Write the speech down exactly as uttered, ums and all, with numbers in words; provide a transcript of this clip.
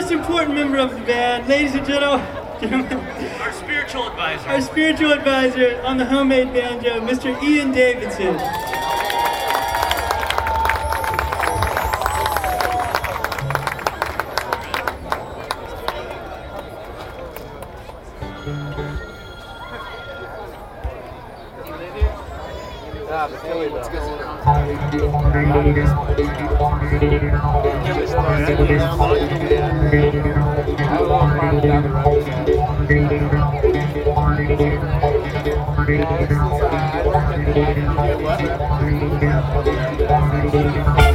most important member of the band, ladies and gentlemen, Our spiritual advisor. our spiritual advisor on the homemade banjo, Mister Ian Davidson. Ah, but Philly, what's going on? I